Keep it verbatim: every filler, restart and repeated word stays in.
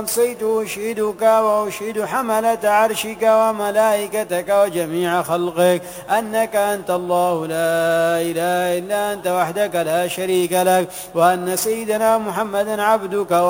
أمسيت أشهدك وأشهد حملة عرشك وملائكتك وجميع خلقك أنك أنت الله لا إله إلا أنت وحدك لا شريك لك، وأن سيدنا محمدا عبدك